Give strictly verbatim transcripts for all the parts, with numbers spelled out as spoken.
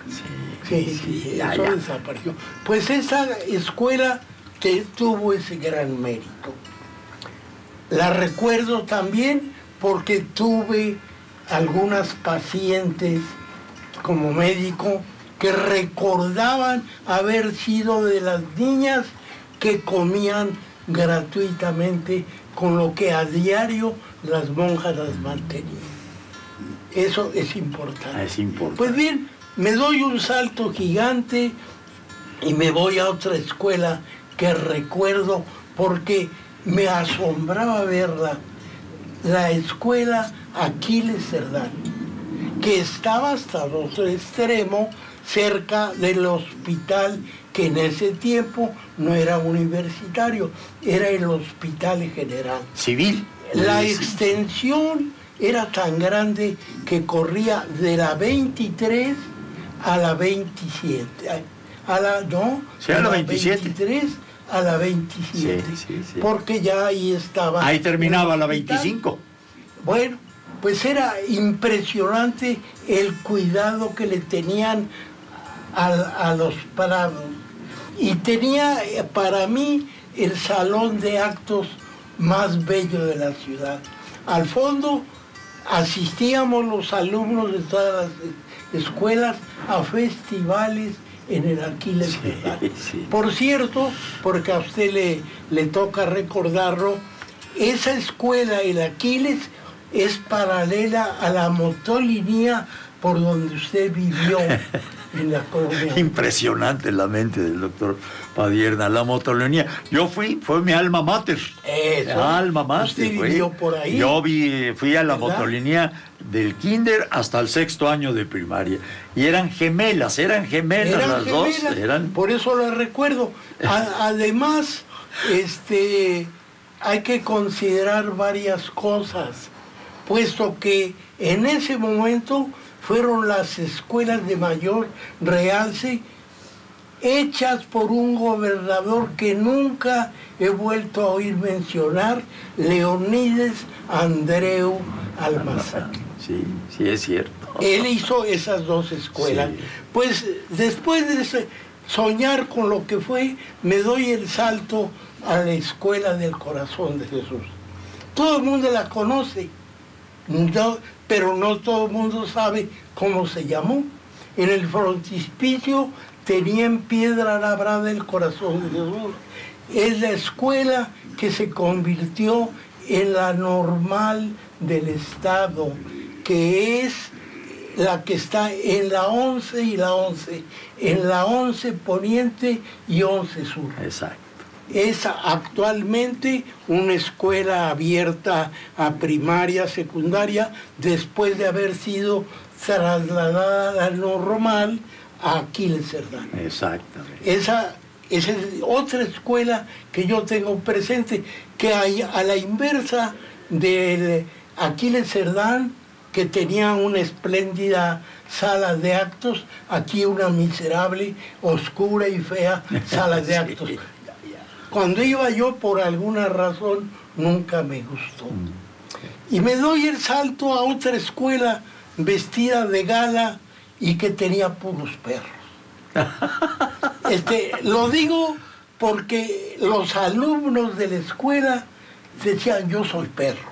Sí, sí, sí, sí, ya, eso ya. Desapareció. Pues esa escuela te, tuvo ese gran mérito. La recuerdo también porque tuve algunas pacientes como médico que recordaban haber sido de las niñas que comían gratuitamente con lo que a diario las monjas las mantenían. Eso es importante. Es importante. Pues bien, me doy un salto gigante y me voy a otra escuela que recuerdo porque me asombraba verla, la escuela Aquiles Cerdán, que estaba hasta el otro extremo, cerca del hospital, que en ese tiempo no era universitario, era el Hospital General. Civil. La extensión era tan grande que corría de la veintitrés a la veintisiete. A la, no, sí, a la veintisiete. veintitrés a la veintisiete. Sí, sí, sí. Porque ya ahí estaba. Ahí terminaba la veinticinco. Bueno, pues era impresionante el cuidado que le tenían a, a los prados. Y tenía para mí el salón de actos más bello de la ciudad. Al fondo asistíamos los alumnos de todas las escuelas a festivales en el Aquiles Cerdán. Sí, sí. Por cierto, porque a usted le, le toca recordarlo, esa escuela, el Aquiles, es paralela a la motolinía por donde usted vivió en la colonia. Impresionante la mente del doctor Padierna, la motolinía. Yo fui, fue mi alma mater. Eso. Alma mater. ¿Usted fue. vivió por ahí? Yo vi, fui a la ¿verdad? motolinía del kinder hasta el sexto año de primaria. Y eran gemelas, eran gemelas eran las gemelas, dos. Eran... Por eso las recuerdo. A, además, este, hay que considerar varias cosas, puesto que en ese momento fueron las escuelas de mayor realce hechas por un gobernador que nunca he vuelto a oír mencionar, Leonides Andreu Almazán. Sí, sí es cierto. Él hizo esas dos escuelas. Sí. Pues después de soñar con lo que fue, me doy el salto a la Escuela del Corazón de Jesús. Todo el mundo la conoce, no, pero no todo el mundo sabe cómo se llamó. En el frontispicio tenía en piedra labrada el Corazón de Jesús. Es la escuela que se convirtió en la normal del Estado, que es la que está en la once y la once, en la once Poniente y once Sur. Exacto. Es actualmente una escuela abierta a primaria, secundaria, después de haber sido trasladada a la normal a Aquiles Cerdán. Exactamente. Esa, esa es otra escuela que yo tengo presente, que hay a la inversa de Aquiles Cerdán, que tenía una espléndida sala de actos, aquí una miserable, oscura y fea sala de actos. Sí. Cuando iba yo, por alguna razón, nunca me gustó. Y me doy el salto a otra escuela vestida de gala y que tenía puros perros. Este, lo digo porque los alumnos de la escuela decían, yo soy perro.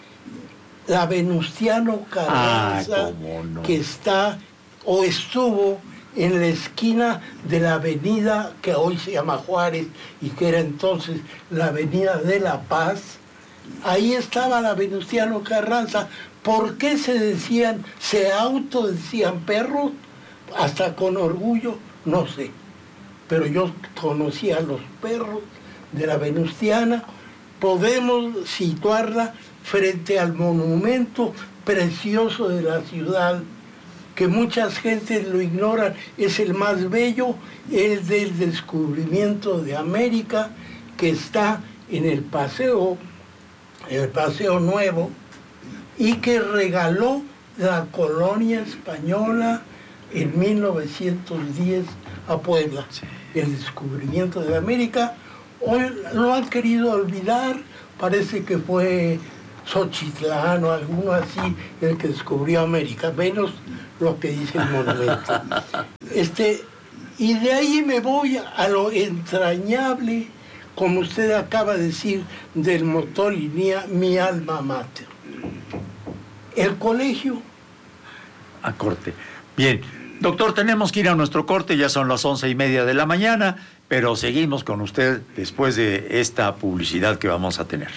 La Venustiano Carranza, ah, no. que está o estuvo en la esquina de la avenida que hoy se llama Juárez y que era entonces la avenida de La Paz, ahí estaba la Venustiano Carranza. ¿Por qué se decían, se autodecían perros? Hasta con orgullo, no sé. Pero yo conocía a los perros de la Venustiana. Podemos situarla frente al monumento precioso de la ciudad, que muchas gentes lo ignoran, es el más bello, el del descubrimiento de América, que está en el paseo, en el Paseo Nuevo, y que regaló la colonia española en mil novecientos diez a Puebla. Sí. El descubrimiento de América, hoy lo han querido olvidar, parece que fue Xochitlán o alguno así el que descubrió América, menos lo que dice el monumento. Este, y de ahí me voy a lo entrañable, como usted acaba de decir, del Motolinía, mi alma mater. El colegio. A corte. Bien, doctor, tenemos que ir a nuestro corte, ya son las once y media de la mañana, pero seguimos con usted después de esta publicidad que vamos a tener.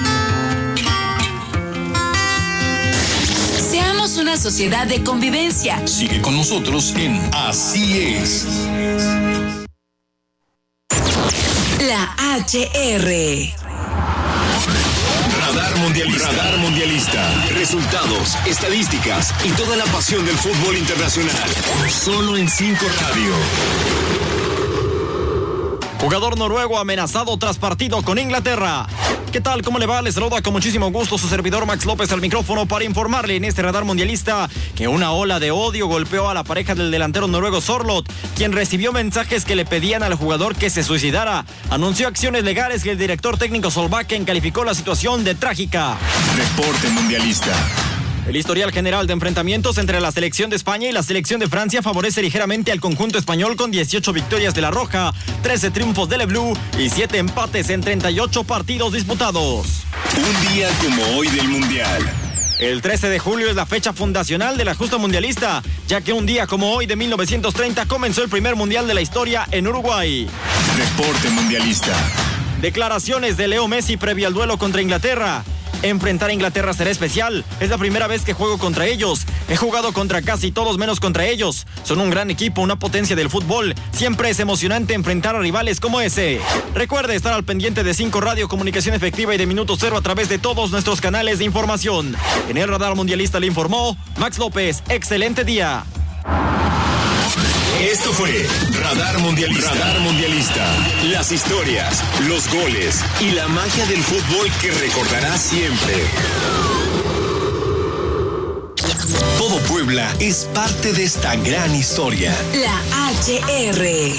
Seamos una sociedad de convivencia. Sigue con nosotros en Así Es. La H R. Radar Mundialista. Radar Mundialista. Resultados, estadísticas y toda la pasión del fútbol internacional. Solo en cinco Radio. Jugador noruego amenazado tras partido con Inglaterra. ¿Qué tal? ¿Cómo le va? Les saluda con muchísimo gusto su servidor Max López al micrófono para informarle en este radar mundialista que una ola de odio golpeó a la pareja del delantero noruego Sørloth, quien recibió mensajes que le pedían al jugador que se suicidara. Anunció acciones legales y el director técnico Solbakken calificó la situación de trágica. Reporte mundialista. El historial general de enfrentamientos entre la selección de España y la selección de Francia favorece ligeramente al conjunto español con dieciocho victorias de la Roja, trece triunfos de Le Bleu y siete empates en treinta y ocho partidos disputados. Un día como hoy del Mundial. El trece de julio es la fecha fundacional de la justa mundialista, ya que un día como hoy de mil novecientos treinta comenzó el primer mundial de la historia en Uruguay. Reporte mundialista. Declaraciones de Leo Messi previo al duelo contra Inglaterra. Enfrentar a Inglaterra será especial. Es la primera vez que juego contra ellos. He jugado contra casi todos menos contra ellos. Son un gran equipo, una potencia del fútbol. Siempre es emocionante enfrentar a rivales como ese. Recuerde estar al pendiente de cinco Radio, comunicación efectiva y de Minuto Cero a través de todos nuestros canales de información. En el Radar Mundialista le informó Max López. Excelente día. Esto fue Radar Mundialista. Radar Mundialista. Las historias, los goles y la magia del fútbol que recordarás siempre. Todo Puebla es parte de esta gran historia. La H R.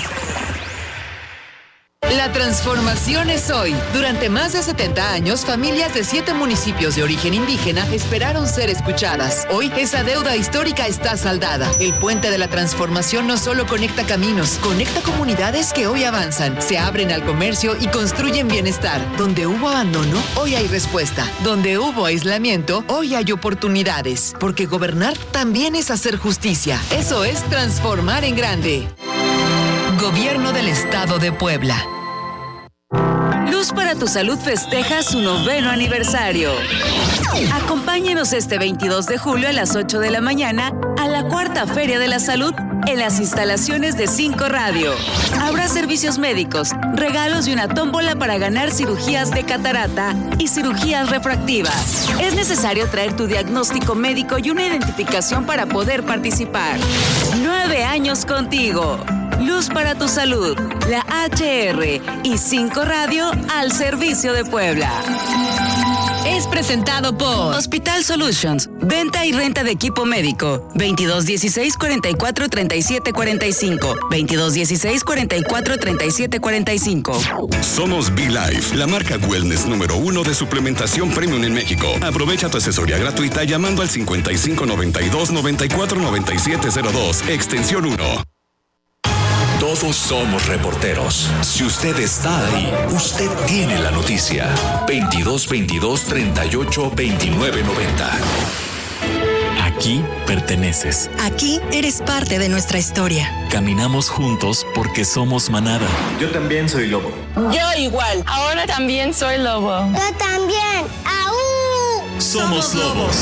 La transformación es hoy. Durante más de setenta años, familias de siete municipios de origen indígena esperaron ser escuchadas. Hoy, esa deuda histórica está saldada. El puente de la transformación no solo conecta caminos, conecta comunidades que hoy avanzan, se abren al comercio y construyen bienestar. Donde hubo abandono, hoy hay respuesta. Donde hubo aislamiento, hoy hay oportunidades. Porque gobernar también es hacer justicia. Eso es transformar en grande. Gobierno del Estado de Puebla. Luz para tu Salud festeja su noveno aniversario. Acompáñenos este veintidós de julio a las ocho de la mañana a la cuarta Feria de la Salud en las instalaciones de cinco Radio. Habrá servicios médicos, regalos y una tómbola para ganar cirugías de catarata y cirugías refractivas. Es necesario traer tu diagnóstico médico y una identificación para poder participar. Nueve años contigo. Luz para tu Salud, la H R y cinco Radio al servicio de Puebla. Es presentado por Hospital Solutions, venta y renta de equipo médico, veintidós dieciséis cuarenta y cuatro treinta y siete cuarenta y cinco, veintidós dieciséis cuarenta y cuatro treinta y siete cuarenta y cinco. Somos B-Life, la marca wellness número uno de suplementación premium en México. Aprovecha tu asesoría gratuita llamando al cincuenta y cinco noventa y dos noventa y cuatro noventa y siete cero dos, extensión uno. Todos somos reporteros. Si usted está ahí, usted tiene la noticia. veintidós veintidós treinta y ocho veintinueve noventa. Aquí perteneces. Aquí eres parte de nuestra historia. Caminamos juntos porque somos manada. Yo también soy lobo. Yo igual. Ahora también soy lobo. Yo también. ¡Aú! Somos lobos.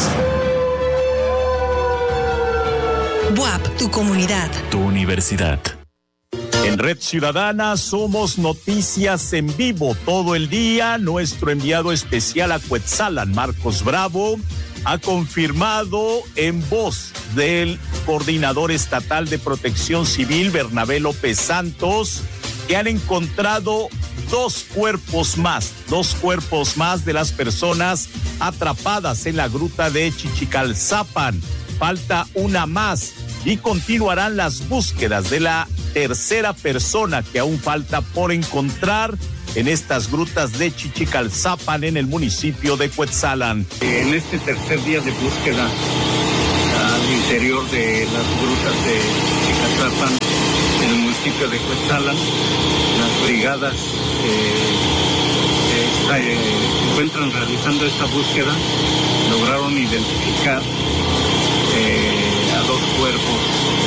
B U A P, tu comunidad. Tu universidad. En Red Ciudadana somos noticias en vivo todo el día. Nuestro enviado especial a Cuetzalan, Marcos Bravo, ha confirmado en voz del coordinador estatal de Protección Civil, Bernabé López Santos, que han encontrado dos cuerpos más, dos cuerpos más de las personas atrapadas en la gruta de Chichicalzapan. Falta una más y continuarán las búsquedas de la tercera persona que aún falta por encontrar en estas grutas de Chichicalzapan en el municipio de Cuetzalan. En este tercer día de búsqueda al interior de las grutas de Chichicalzapan municipio de Cuetzalan. Las brigadas eh, está, eh, se encuentran realizando esta búsqueda. Lograron identificar eh, a dos cuerpos.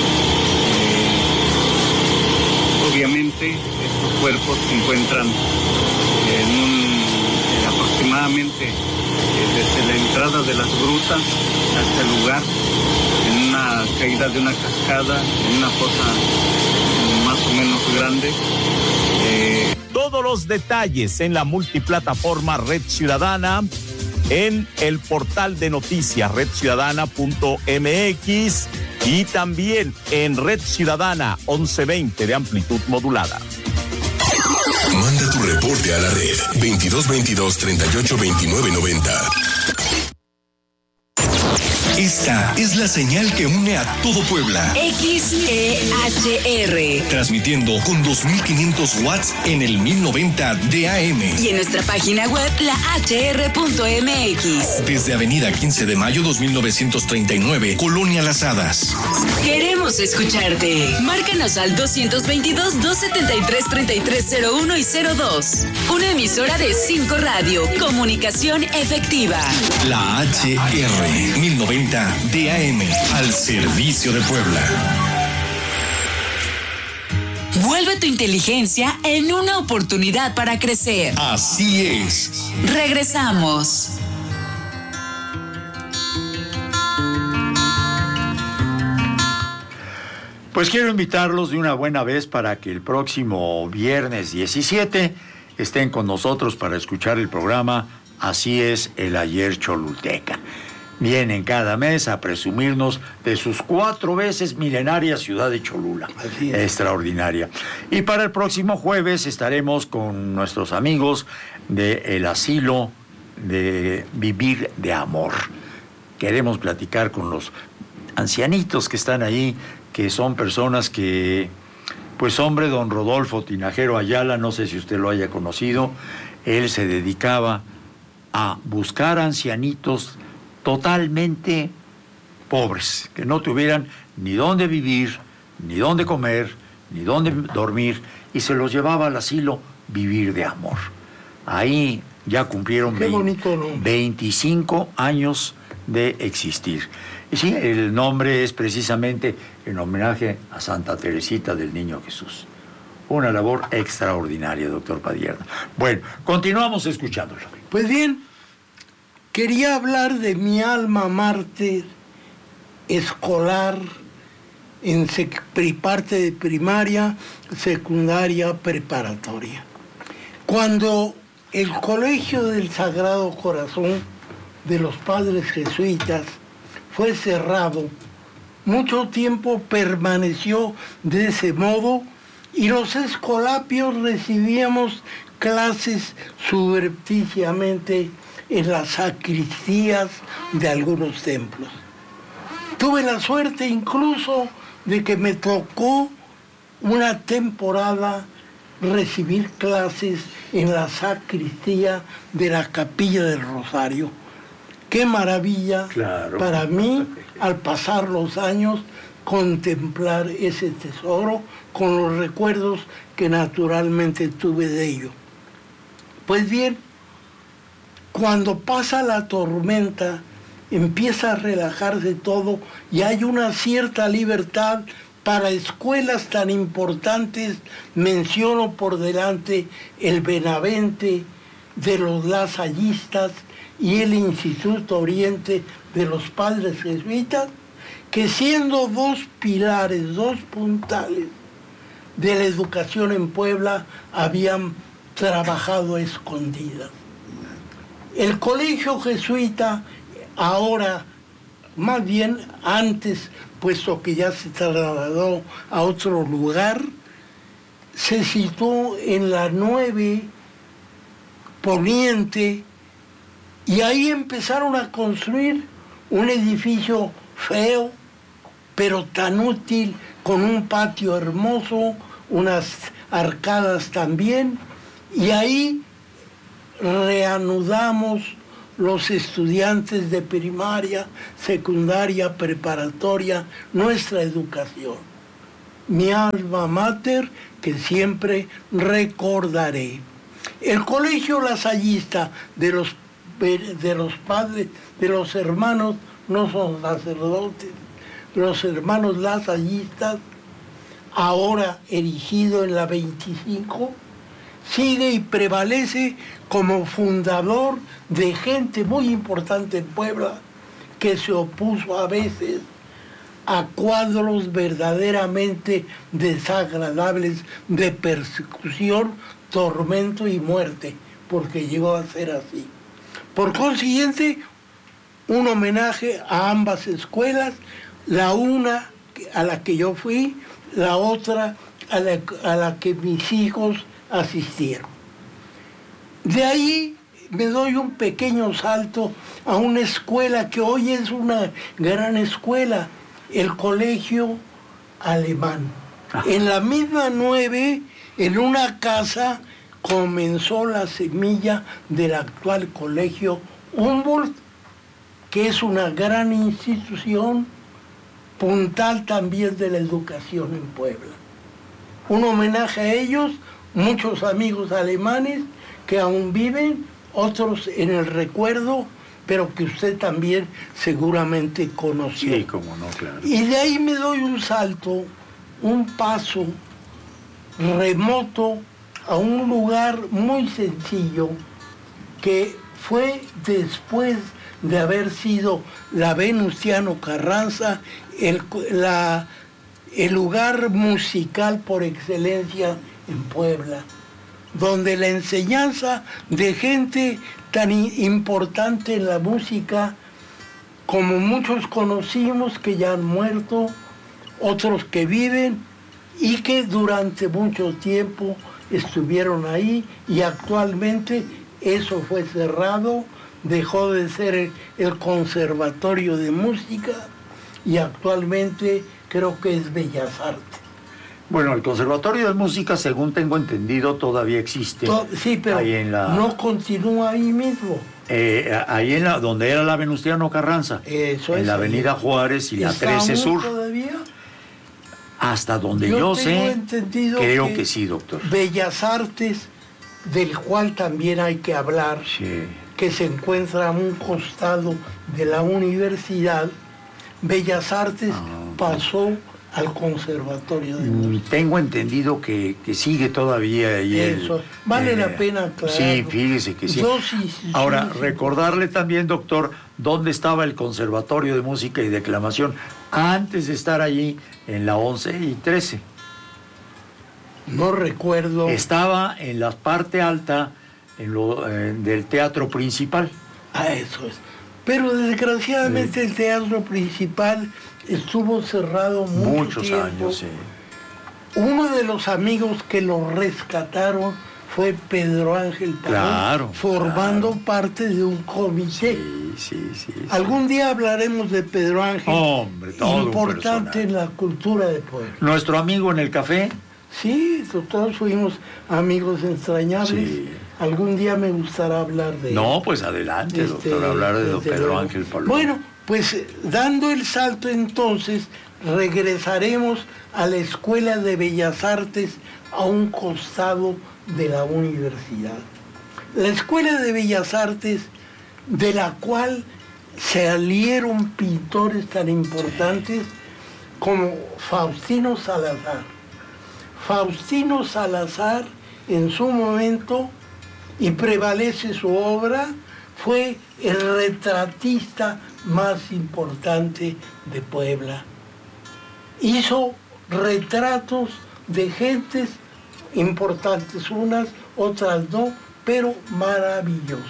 Eh, obviamente estos cuerpos se encuentran en un, eh, aproximadamente eh, desde la entrada de las grutas hasta el lugar, en una caída de una cascada, en una fosa más o menos grande. Eh... Todos los detalles en la multiplataforma Red Ciudadana, en el portal de noticias red ciudadana punto m x y también en Red Ciudadana once veinte de amplitud modulada. Manda tu reporte a la red veintidós veintidós treinta y ocho veintinueve noventa. Esta es la señal que une a todo Puebla. X E H R. Transmitiendo con dos mil quinientos watts en el mil noventa de A M. Y en nuestra página web, la h r punto m x. Desde Avenida quince de mayo dos mil novecientos treinta y nueve, Colonia Las Hadas. Queremos escucharte. Márcanos al dos veintidós, dos setenta y tres, treinta y tres cero uno y cero dos. Una emisora de cinco Radio. Comunicación efectiva. La H R mil noventa de A M, al servicio de Puebla. Vuelve tu inteligencia en una oportunidad para crecer. Así es. Regresamos. Pues quiero invitarlos de una buena vez para que el próximo viernes diecisiete estén con nosotros para escuchar el programa Así es el Ayer Cholulteca. Vienen cada mes a presumirnos de sus cuatro veces milenaria ciudad de Cholula. Así es. Extraordinaria. Y para el próximo jueves estaremos con nuestros amigos del Asilo de Vivir de Amor. Queremos platicar con los ancianitos que están ahí, que son personas que, pues hombre, don Rodolfo Tinajero Ayala, no sé si usted lo haya conocido, él se dedicaba a buscar ancianitos totalmente pobres, que no tuvieran ni dónde vivir, ni dónde comer, ni dónde dormir, y se los llevaba al asilo Vivir de Amor. Ahí ya cumplieron veinticinco años de existir. Y sí, el nombre es precisamente en homenaje a Santa Teresita del Niño Jesús. Una labor extraordinaria, doctor Padierna. Bueno, continuamos escuchándolo. Pues bien, quería hablar de mi alma mater escolar en parte de primaria, secundaria, preparatoria. Cuando el Colegio del Sagrado Corazón de los Padres Jesuitas fue cerrado, mucho tiempo permaneció de ese modo y los escolapios recibíamos clases subrepticiamente en las sacristías de algunos templos. Tuve la suerte incluso de que me tocó una temporada recibir clases en la sacristía de la Capilla del Rosario. Qué maravilla, claro, para mí, al pasar los años, contemplar ese tesoro con los recuerdos que naturalmente tuve de ello. Pues bien, cuando pasa la tormenta, empieza a relajarse todo y hay una cierta libertad para escuelas tan importantes. Menciono por delante el Benavente de los Lasallistas y el Instituto Oriente de los Padres Jesuitas, que siendo dos pilares, dos puntales de la educación en Puebla, habían trabajado a escondidas. El colegio jesuita, ahora, más bien antes, puesto que ya se trasladó a otro lugar, se situó en la nueve Poniente, y ahí empezaron a construir un edificio feo, pero tan útil, con un patio hermoso, unas arcadas también, y ahí reanudamos los estudiantes de primaria, secundaria, preparatoria, nuestra educación. mi alma mater, que siempre recordaré. El colegio lasallista de los, de los padres, de los hermanos, no son sacerdotes, los hermanos lasallistas, ahora erigido en la veinticinco, sigue y prevalece como fundador de gente muy importante en Puebla, que se opuso a veces a cuadros verdaderamente desagradables de persecución, tormento y muerte, porque llegó a ser así. Por consiguiente, un homenaje a ambas escuelas, la una a la que yo fui, la otra a la, a la que mis hijos asistieron. De ahí me doy un pequeño salto a una escuela que hoy es una gran escuela, el Colegio Alemán. Ah. En la misma nueve, en una casa, comenzó la semilla del actual Colegio Humboldt, que es una gran institución, puntal también de la educación en Puebla. Un homenaje a ellos, muchos amigos alemanes que aún viven, otros en el recuerdo, pero que usted también seguramente conoció. Sí, cómo no, claro. Y de ahí me doy un salto, un paso remoto a un lugar muy sencillo que fue después de haber sido la Venustiano Carranza, el, la, el lugar musical por excelencia en Puebla, donde la enseñanza de gente tan importante en la música, como muchos conocimos que ya han muerto, otros que viven y que durante mucho tiempo estuvieron ahí, y actualmente eso fue cerrado, dejó de ser el, el Conservatorio de Música y actualmente creo que es Bellas Artes. Bueno, el Conservatorio de Música, según tengo entendido, todavía existe. To- sí, pero ahí en la, no continúa ahí mismo. Eh, ahí en la, donde era la Venustiano Carranza, Eso en es, la Avenida Juárez y la trece Sur. Todavía? Hasta donde yo, yo tengo sé, entendido creo que, que sí, doctor. Bellas Artes, del cual también hay que hablar, sí. que se encuentra a un costado de la universidad, Bellas Artes ah, pasó al Conservatorio de Música. Tengo entendido que, que sigue todavía ahí. Eso, el, vale eh, la pena aclarar. Sí, fíjese que sí. Dosis, Ahora, recordarle también, doctor, dónde estaba el Conservatorio de Música y Declamación antes de estar allí en la once y trece. No recuerdo. Estaba en la parte alta en lo, eh, del teatro principal. Ah, eso es. Pero desgraciadamente sí. El teatro principal estuvo cerrado mucho muchos tiempo. años, sí. Uno de los amigos que lo rescataron fue Pedro Ángel Pavón, claro, formando claro. parte de un comité. Sí, sí, sí, sí. Algún día hablaremos de Pedro Ángel, Hombre, todo importante en la cultura de Puebla. Nuestro amigo en el café. Sí, todos fuimos amigos entrañables. Sí. Algún día me gustará hablar de No, él. pues adelante, este, doctor, hablar de don Pedro luego. Ángel Pavón. Bueno, pues dando el salto entonces, regresaremos a la Escuela de Bellas Artes a un costado de la universidad. La Escuela de Bellas Artes, de la cual salieron pintores tan importantes como Faustino Salazar. Faustino Salazar, en su momento, y prevalece su obra, fue el retratista más importante de Puebla. Hizo retratos de gentes importantes, unas, otras no, pero maravillosos.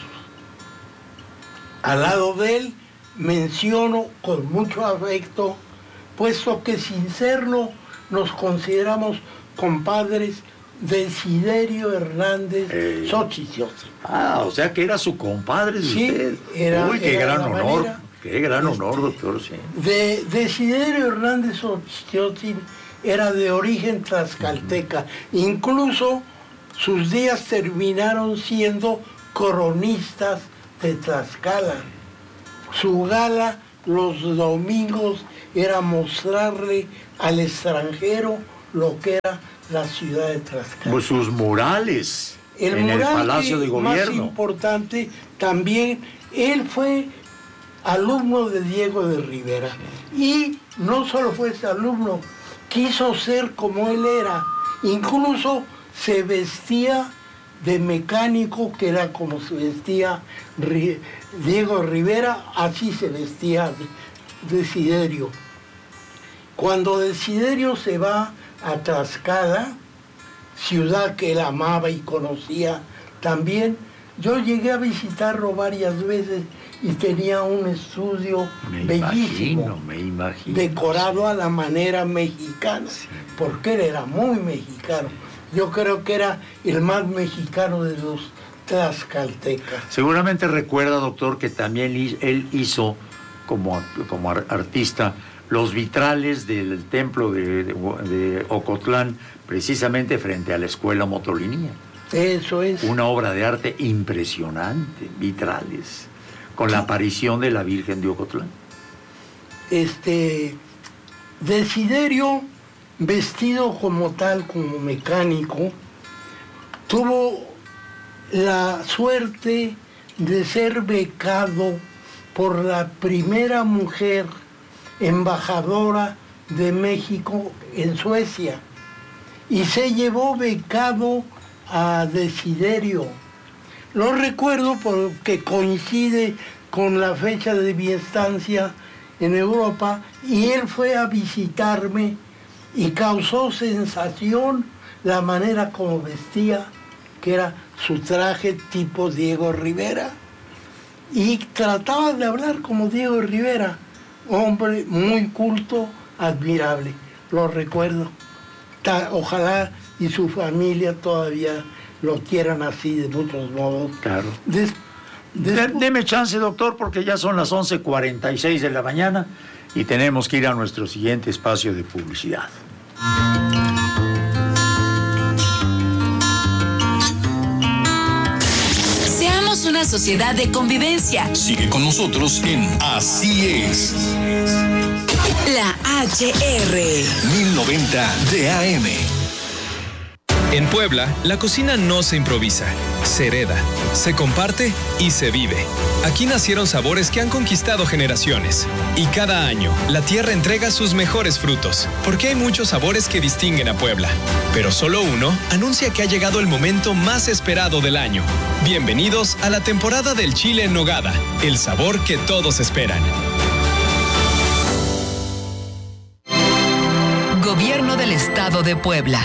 Al lado de él menciono con mucho afecto, puesto que sin serlo nos consideramos compadres, Desiderio Hernández eh. Xochitl. Ah, o sea que era su compadre de sí, usted. Era, Uy, qué era gran honor. Manera. Qué gran este, honor, doctor, sí. De, Desiderio Hernández Xochitl era de origen tlaxcalteca. Uh-huh. Incluso sus días terminaron siendo coronistas de Tlaxcala. Su gala los domingos era mostrarle al extranjero lo que era la ciudad de Tlaxcala. Pues sus murales el en mural el Palacio de Gobierno. Más importante, también él fue alumno de Diego de Rivera. Y no solo fue ese alumno, quiso ser como él era. Incluso se vestía de mecánico, que era como se vestía Diego Rivera, así se vestía Desiderio. Cuando Desiderio se va a Tlaxcala, ciudad que él amaba y conocía también, yo llegué a visitarlo varias veces y tenía un estudio me bellísimo, imagino, me imagino, decorado sí. a la manera mexicana, sí. Porque él era muy mexicano. Yo creo que era el más mexicano de los tlaxcaltecas. Seguramente recuerda, doctor, que también él hizo, como, como artista, los vitrales del templo de, de, de Ocotlán, precisamente frente a la escuela Motolinía. Eso es. Una obra de arte impresionante, vitrales, con la aparición de la Virgen de Ocotlán. Este, Desiderio, vestido como tal, como mecánico, tuvo la suerte de ser becado por la primera mujer embajadora de México en Suecia, y se llevó becado a Desiderio. Lo recuerdo porque coincide con la fecha de mi estancia en Europa, y él fue a visitarme y causó sensación la manera como vestía, que era su traje tipo Diego Rivera, y trataba de hablar como Diego Rivera, hombre muy culto, admirable, lo recuerdo. Ojalá y su familia todavía lo quieran así de muchos modos. Claro. Des, des... Deme chance, doctor, porque ya son las once cuarenta y seis de la mañana y tenemos que ir a nuestro siguiente espacio de publicidad. Seamos una sociedad de convivencia. Sigue con nosotros en Así es. La H R mil noventa de A M. En Puebla, la cocina no se improvisa, se hereda, se comparte y se vive. Aquí nacieron sabores que han conquistado generaciones. Y cada año, la tierra entrega sus mejores frutos, porque hay muchos sabores que distinguen a Puebla. Pero solo uno anuncia que ha llegado el momento más esperado del año. Bienvenidos a la temporada del chile en nogada, el sabor que todos esperan. Gobierno del Estado de Puebla.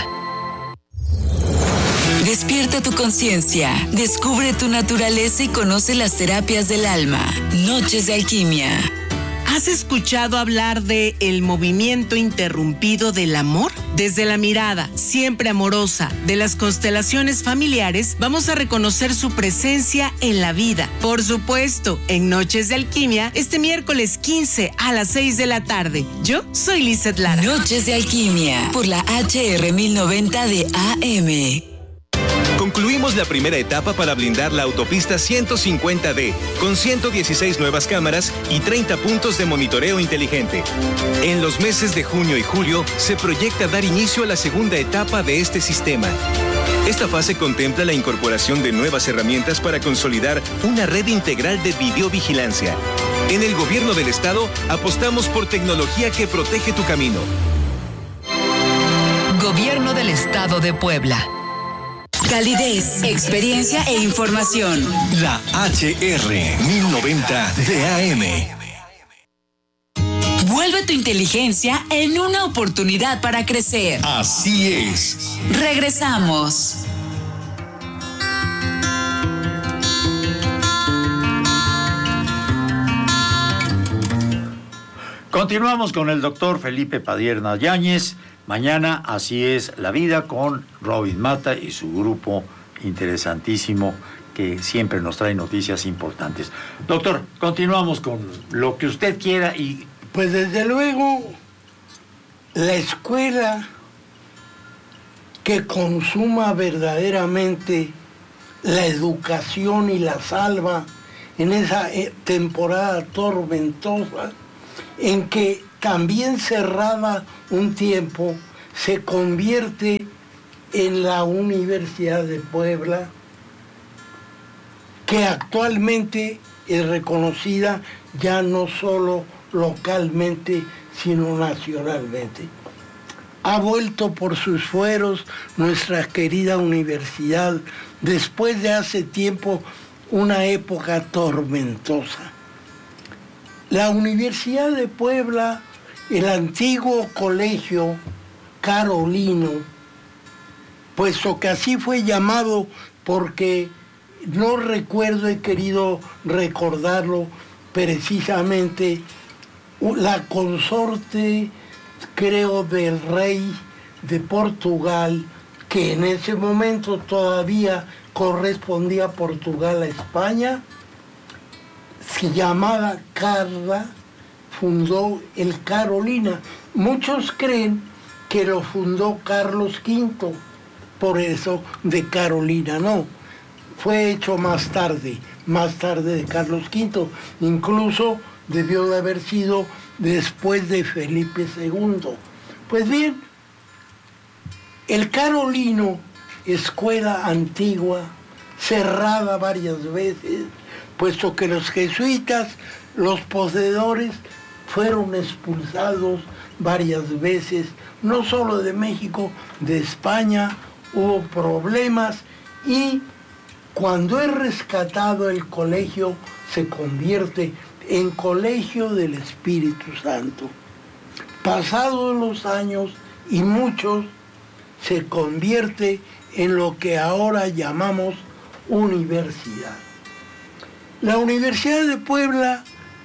Despierta tu conciencia, descubre tu naturaleza y conoce las terapias del alma. Noches de Alquimia. ¿Has escuchado hablar de el movimiento interrumpido del amor? Desde la mirada, siempre amorosa, de las constelaciones familiares, vamos a reconocer su presencia en la vida. Por supuesto, en Noches de Alquimia, este miércoles quince a las seis de la tarde. Yo soy Lizeth Lara. Noches de Alquimia, por la H R mil noventa de A M. Concluimos la primera etapa para blindar la autopista ciento cincuenta D, con ciento dieciséis nuevas cámaras y treinta puntos de monitoreo inteligente. En los meses de junio y julio se proyecta dar inicio a la segunda etapa de este sistema. Esta fase contempla la incorporación de nuevas herramientas para consolidar una red integral de videovigilancia. En el Gobierno del Estado apostamos por tecnología que protege tu camino. Gobierno del Estado de Puebla. Calidez, experiencia e información. La H R mil noventa de A M. Vuelve tu inteligencia en una oportunidad para crecer. Así es. Regresamos. Continuamos con el doctor Felipe Padierna Yáñez. Mañana Así es la vida con Robin Mata y su grupo interesantísimo que siempre nos trae noticias importantes. Doctor, continuamos con lo que usted quiera y... Pues desde luego, la escuela que consuma verdaderamente la educación y la salva en esa temporada tormentosa, en que también cerraba un tiempo, se convierte en la Universidad de Puebla, que actualmente es reconocida ya no solo localmente, sino nacionalmente. Ha vuelto por sus fueros nuestra querida universidad después de hace tiempo una época tormentosa. La Universidad de Puebla, el antiguo colegio carolino, puesto que así fue llamado porque no recuerdo, he querido recordarlo precisamente, la consorte, creo, del rey de Portugal, que en ese momento todavía correspondía a Portugal a España, se llamaba Carla, fundó el Carolina. Muchos creen que lo fundó Carlos quinto, por eso de Carolina, no. Fue hecho más tarde, más tarde de Carlos quinto, incluso debió de haber sido después de Felipe segundo. Pues bien, el Carolino, escuela antigua, cerrada varias veces, puesto que los jesuitas, los poseedores, fueron expulsados varias veces, no solo de México, de España, hubo problemas, y cuando es rescatado el colegio se convierte en Colegio del Espíritu Santo. Pasados los años y muchos, se convierte en lo que ahora llamamos universidad. La Universidad de Puebla,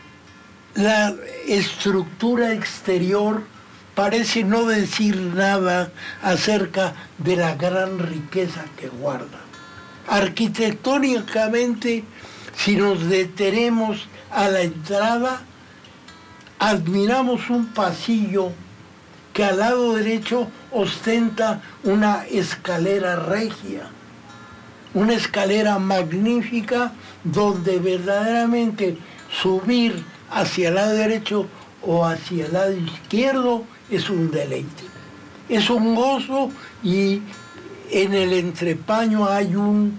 la estructura exterior parece no decir nada acerca de la gran riqueza que guarda. Arquitectónicamente, si nos detenemos a la entrada, admiramos un pasillo que al lado derecho ostenta una escalera regia, una escalera magnífica donde verdaderamente subir hacia el lado derecho o hacia el lado izquierdo es un deleite, es un gozo, y en el entrepaño hay un,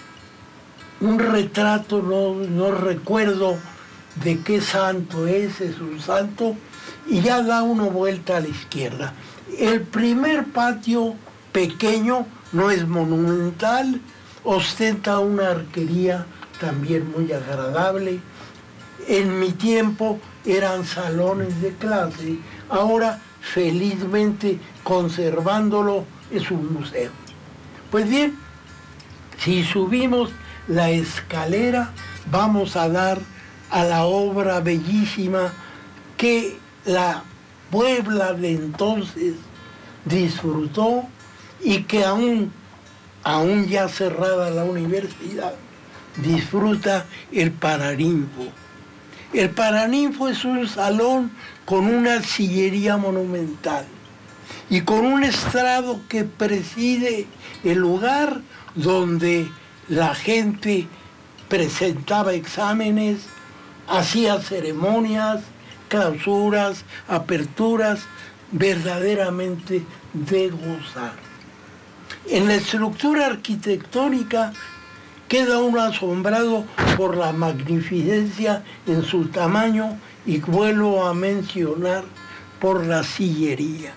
un retrato, no, no recuerdo de qué santo es, es un santo, y ya da una vuelta a la izquierda. El primer patio pequeño, no es monumental, ostenta una arquería también muy agradable. En mi tiempo eran salones de clase, ahora felizmente conservándolo es un museo. Pues bien, si subimos la escalera vamos a dar a la obra bellísima que la Puebla de entonces disfrutó y que aún, aún ya cerrada la universidad, disfruta el Paraninfo. El Paraninfo es un salón con una sillería monumental y con un estrado que preside el lugar donde la gente presentaba exámenes, hacía ceremonias, clausuras, aperturas, verdaderamente de gozar. En la estructura arquitectónica queda uno asombrado por la magnificencia en su tamaño, y vuelvo a mencionar por la sillería.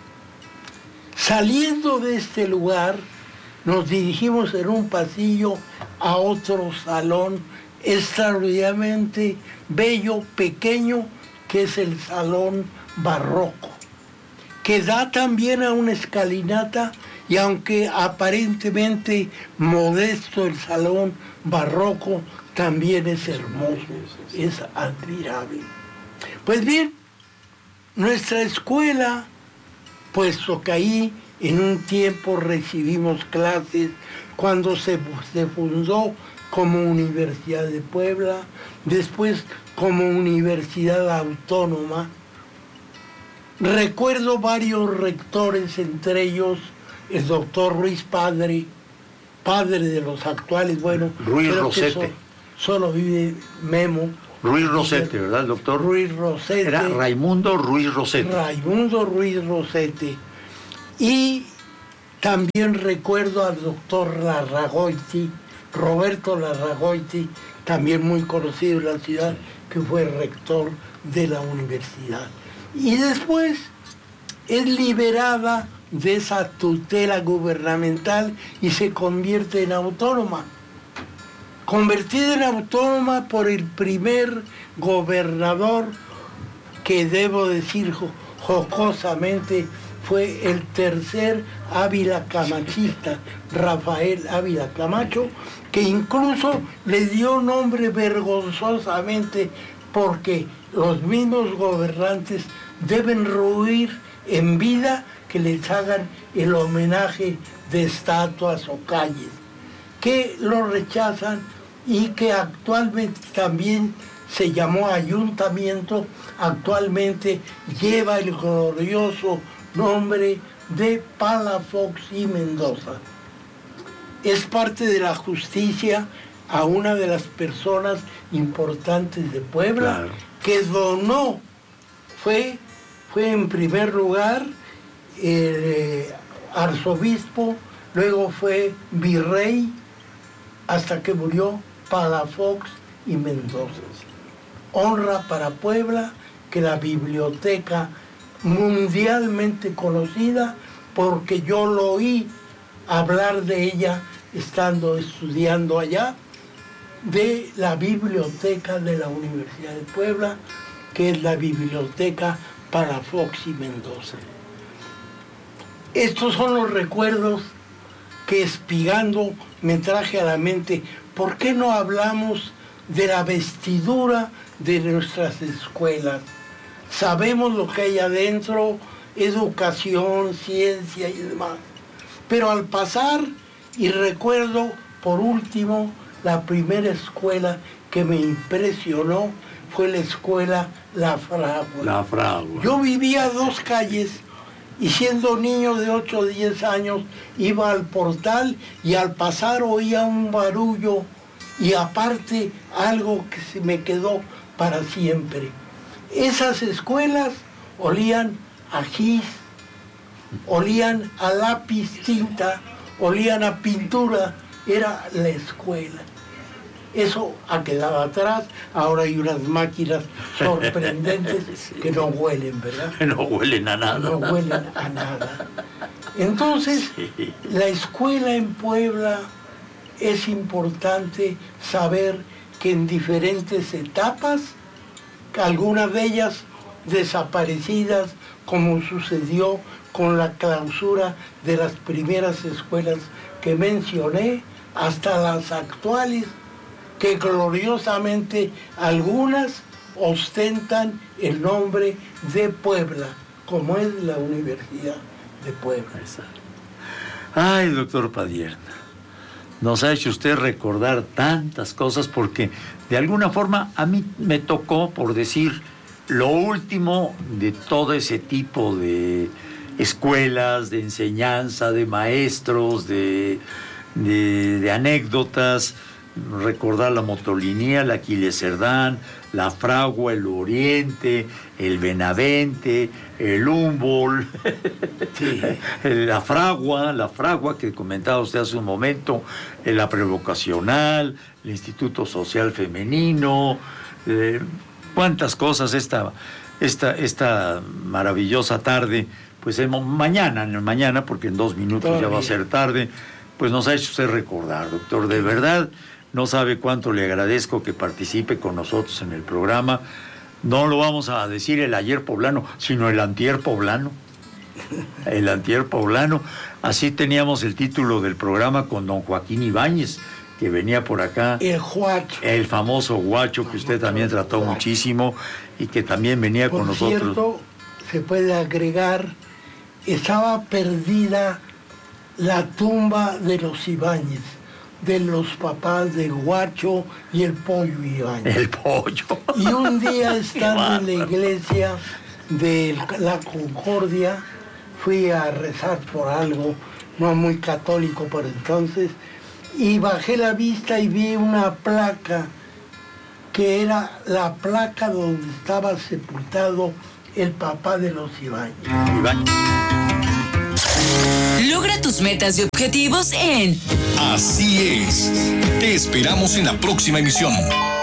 Saliendo de este lugar, nos dirigimos en un pasillo a otro salón extraordinariamente bello, pequeño, que es el Salón Barroco, que da también a una escalinata, y aunque aparentemente modesto el Salón Barroco, también es hermoso, es admirable. Pues bien, nuestra escuela, puesto que ahí en un tiempo recibimos clases, cuando se, se fundó como Universidad de Puebla, después como Universidad Autónoma, recuerdo varios rectores, entre ellos el doctor Ruiz Padre, padre de los actuales, bueno, Ruiz Rosete. So, solo vive Memo. Ruiz Rosete, ¿verdad, el doctor? Ruiz Rosete. Era Raimundo Ruiz Rosete. Raimundo Ruiz Rosete. Y también recuerdo al doctor Larragoiti, Roberto Larragoiti, también muy conocido en la ciudad, que fue rector de la universidad. Y después es liberada de esa tutela gubernamental y se convierte en autónoma. Convertida en autónoma por el primer gobernador, que debo decir jocosamente fue el tercer Ávila Camachista, Rafael Ávila Camacho, que incluso le dio nombre vergonzosamente porque los mismos gobernantes deben ruir en vida que les hagan el homenaje de estatuas o calles, que lo rechazan y que actualmente también se llamó ayuntamiento, actualmente lleva el glorioso nombre de Palafox y Mendoza. Es parte de la justicia a una de las personas importantes de Puebla, claro, que donó, fue, fue en primer lugar el eh, arzobispo, luego fue virrey, hasta que murió Palafox y Mendoza. Honra para Puebla que la biblioteca mundialmente conocida, porque yo lo oí hablar de ella estando estudiando allá, de la biblioteca de la Universidad de Puebla, que es la biblioteca Palafox y Mendoza. Estos son los recuerdos que espigando me traje a la mente. ¿Por qué no hablamos de la vestidura de nuestras escuelas? Sabemos lo que hay adentro, educación, ciencia y demás. Pero al pasar, y recuerdo por último, la primera escuela que me impresionó fue la escuela La Fragua. La Fragua. Yo vivía a dos calles y siendo niño de ocho o diez años iba al portal y al pasar oía un barullo y aparte algo que se me quedó para siempre. Esas escuelas olían a gis, olían a lápiz tinta, olían a pintura, era la escuela. Eso ha quedado atrás, ahora hay unas máquinas sorprendentes sí, que no huelen, ¿verdad? Que no huelen a nada. No huelen a nada. Entonces, sí, la escuela en Puebla es importante saber que en diferentes etapas, algunas de ellas desaparecidas, como sucedió con la clausura de las primeras escuelas que mencioné, hasta las actuales, que gloriosamente algunas ostentan el nombre de Puebla, como es la Universidad de Puebla. Ay, doctor Padierna, nos ha hecho usted recordar tantas cosas porque de alguna forma a mí me tocó, por decir, lo último de todo ese tipo de escuelas, de enseñanza, de maestros, de, de, de anécdotas. Recordar la Motolinía, la Aquiles Cerdán, la Fragua, el Oriente, el Benavente, el Humboldt, sí, la Fragua, la Fragua que comentaba usted hace un momento, la Prevocacional, el Instituto Social Femenino, eh, cuántas cosas esta, esta, esta maravillosa tarde, pues hemos, mañana, mañana, porque en dos minutos Todavía. ya va a ser tarde, pues nos ha hecho usted recordar, doctor, de verdad. No sabe cuánto le agradezco que participe con nosotros en el programa. No lo vamos a decir el ayer poblano, sino el antier poblano. El antier poblano. Así teníamos el título del programa con don Joaquín Ibáñez, que venía por acá. El Guacho. El famoso Guacho, que usted también trató Guacho. muchísimo y que también venía por con nosotros. Por cierto, se puede agregar, estaba perdida la tumba de los Ibáñez, de los papás del Guacho y el Pollo Ibáñez. El Pollo. Y un día estando en la iglesia de la Concordia, fui a rezar por algo, no muy católico por entonces, y bajé la vista y vi una placa que era la placa donde estaba sepultado el papá de los Ibáñez. Ibáñez. Logra tus metas y objetivos en Así es. Te esperamos en la próxima emisión.